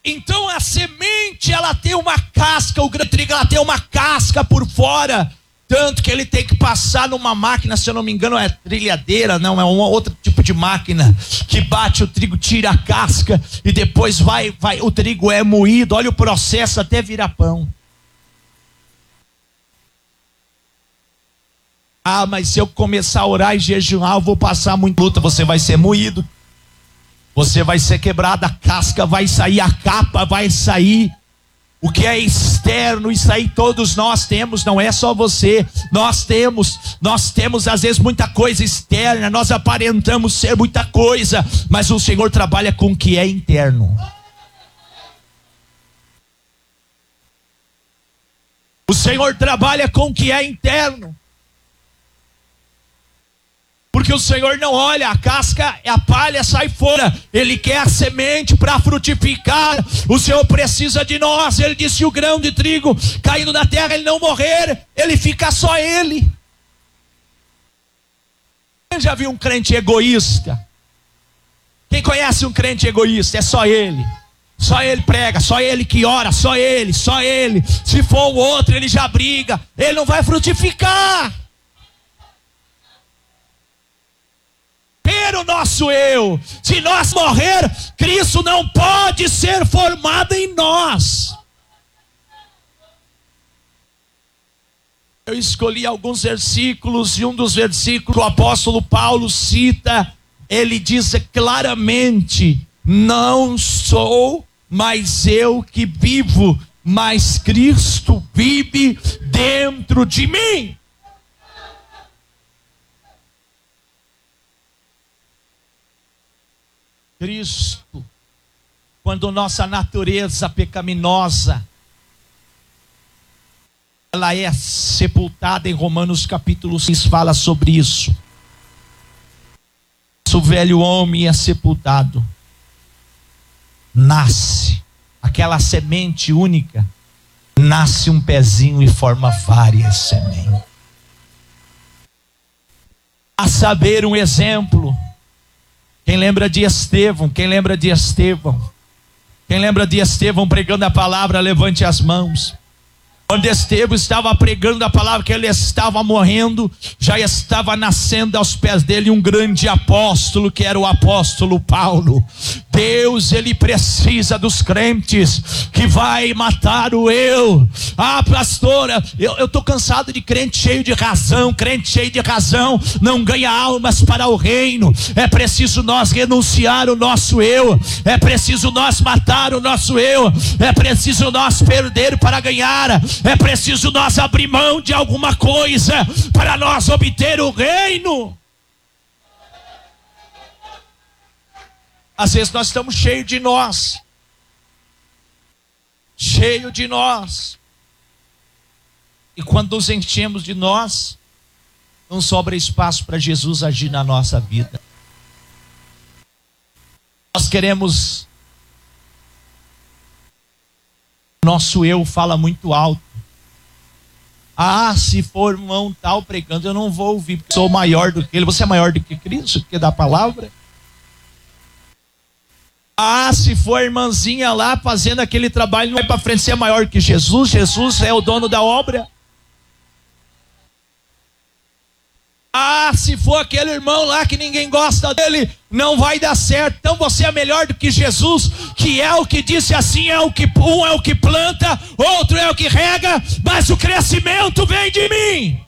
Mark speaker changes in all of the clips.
Speaker 1: Então a semente, ela tem uma casca, o grão de trigo, ela tem uma casca por fora, tanto que ele tem que passar numa máquina, se eu não me engano é trilhadeira, não, é um outro tipo de máquina, que bate o trigo, tira a casca, e depois o trigo é moído, olha o processo até virar pão. Ah, mas se eu começar a orar e jejuar, eu vou passar muita luta. Você vai ser moído, você vai ser quebrado, a casca vai sair, a capa vai sair. O que é externo, isso aí todos nós temos, não é só você. Nós temos às vezes muita coisa externa, nós aparentamos ser muita coisa, mas o Senhor trabalha com o que é interno. O Senhor trabalha com o que é interno. Porque o Senhor não olha a casca, a palha sai fora. Ele quer a semente para frutificar. O Senhor precisa de nós. Ele disse: o grão de trigo caindo na terra, ele não morrer, ele fica só ele. Quem já viu um crente egoísta? Quem conhece um crente egoísta? É só ele. Só ele prega, só ele que ora, só ele. Se for o outro, ele já briga. Ele não vai frutificar. O nosso eu, se nós morrer, Cristo não pode ser formado em nós. Eu escolhi alguns versículos, e um dos versículos o apóstolo Paulo cita, ele diz claramente: não sou mais eu que vivo, mas Cristo vive dentro de mim. Cristo, quando nossa natureza pecaminosa, ela é sepultada, em Romanos capítulo 6 fala sobre isso. O velho homem é sepultado, nasce, aquela semente única, nasce um pezinho e forma várias sementes. A saber, um exemplo. Quem lembra de Estevão? Quem lembra de Estevão? Quem lembra de Estevão pregando a palavra, levante as mãos. Quando Estevão estava pregando a palavra, que ele estava morrendo, já estava nascendo aos pés dele um grande apóstolo, que era o apóstolo Paulo. Deus, ele precisa dos crentes que vai matar o eu. Ah, pastora, eu estou cansado de crente cheio de razão. Crente cheio de razão não ganha almas para o reino. É preciso nós renunciar o nosso eu. É preciso nós matar o nosso eu. É preciso nós perder para ganhar. É preciso nós abrir mão de alguma coisa para nós obter o reino. Às vezes nós estamos cheios de nós. Cheio de nós. E quando nos enchemos de nós, não sobra espaço para Jesus agir na nossa vida. Nós queremos. Nosso eu fala muito alto. Ah, se for irmão tal pregando, eu não vou ouvir, porque sou maior do que ele. Você é maior do que Cristo, porque da palavra. Ah, se for irmãzinha lá fazendo aquele trabalho, não vai para frente, você é maior que Jesus. Jesus é o dono da obra. Ah, se for aquele irmão lá que ninguém gosta dele, não vai dar certo. Então você é melhor do que Jesus, que é o que disse assim, um é o que planta, outro é o que rega, mas o crescimento vem de mim.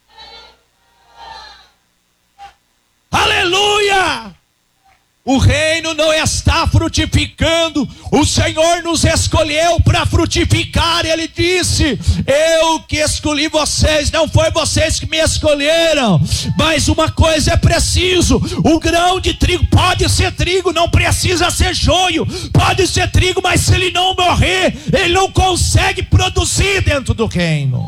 Speaker 1: Aleluia! O reino não está frutificando. O Senhor nos escolheu para frutificar. Ele disse: eu que escolhi vocês, não foi vocês que me escolheram. Mas uma coisa é preciso: o grão de trigo pode ser trigo, não precisa ser joio. Pode ser trigo, mas se ele não morrer, ele não consegue produzir dentro do reino.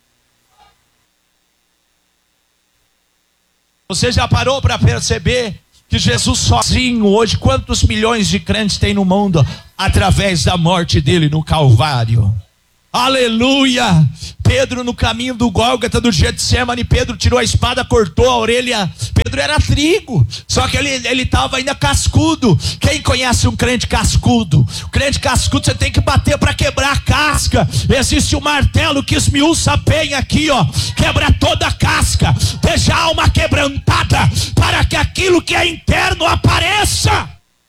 Speaker 1: Você já parou para perceber que Jesus sozinho hoje, quantos milhões de crentes tem no mundo através da morte dele no Calvário? Aleluia. Pedro no caminho do Gólgota, do Getsemane, Pedro tirou a espada, cortou a orelha. Pedro era trigo, só que ele estava ainda cascudo. Quem conhece um crente cascudo? O crente cascudo você tem que bater para quebrar a casca. Existe um martelo que esmiuça bem aqui, ó, quebra toda a casca, deixa a alma quebrantada, para que aquilo que é interno apareça.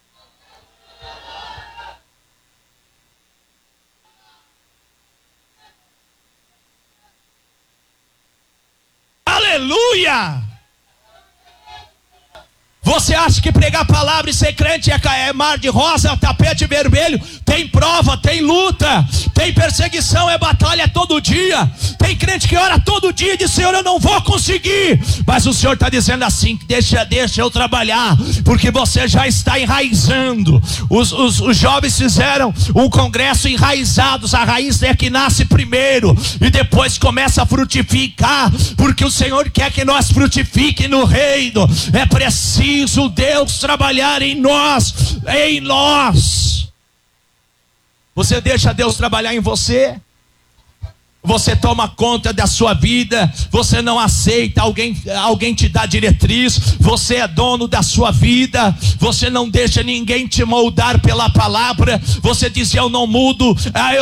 Speaker 1: Aleluia! Você acha que pregar a palavra e ser crente é mar de rosa, tapete vermelho? Tem prova, tem luta, tem perseguição, é batalha todo dia. Tem crente que ora todo dia e diz: Senhor, eu não vou conseguir. Mas o Senhor está dizendo assim: deixa eu trabalhar, porque você já está enraizando. Os jovens fizeram um congresso enraizados. A raiz é que nasce primeiro e depois começa a frutificar, porque o Senhor quer que nós frutifiquem no reino. É preciso Deus trabalhar em nós, em nós. Você deixa Deus trabalhar em você? Você toma conta da sua vida, você não aceita alguém te dá diretriz, você é dono da sua vida, você não deixa ninguém te moldar pela palavra, você diz: eu não mudo,